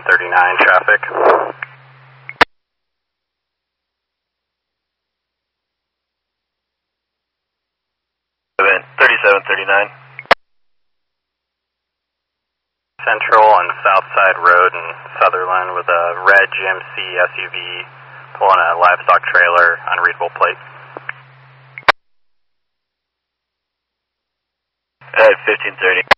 3739 traffic. 3739. Central on Southside Road in Sutherland with a red GMC SUV pulling a livestock trailer, unreadable plate. 1530.